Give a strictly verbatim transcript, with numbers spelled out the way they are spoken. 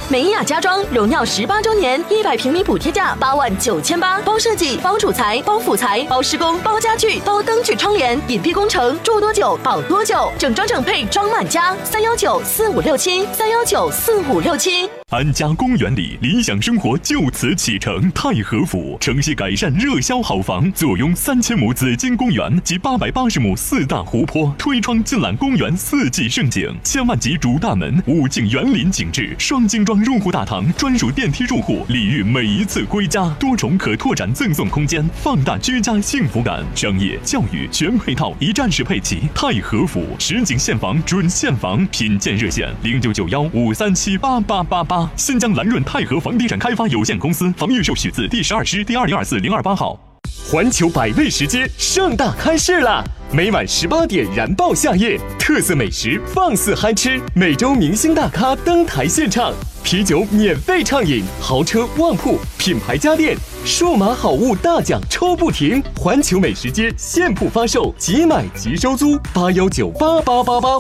美雅家装荣耀十八周年，一百平米补贴价八万九千八，包设计、包主材、包辅材、包施工、包家具、包灯具窗帘，隐蔽工程，住多久保多久，整装整配装满家。三幺九四五六七，三幺九四五六七。 安家公园里，理想生活就此启程。太和府城西改善热销好房，坐拥三千亩紫金公园及八百八十亩四大湖泊，推窗尽览公园四季盛景。千万级主大门，五景园林景致，双精装入户大堂，专属电梯入户，礼遇每一次归家。多重可拓展赠送空间，放大居家幸福感。商业、教育全配套，一站式配齐。太和府实景现房准现房，品鉴热线零九九幺五三七八八八八。新疆蓝润泰和房地产开发有限公司房预售许字第十二师第二零二四零二八号。 环球百味食街盛大开市啦！每晚十八点燃爆夏夜，特色美食放肆嗨吃，每周明星大咖登台献唱，啤酒免费畅饮，豪车旺铺，品牌家电，数码好物大奖抽不停。环球美食街现铺发售，即买即收租，八幺九八八八八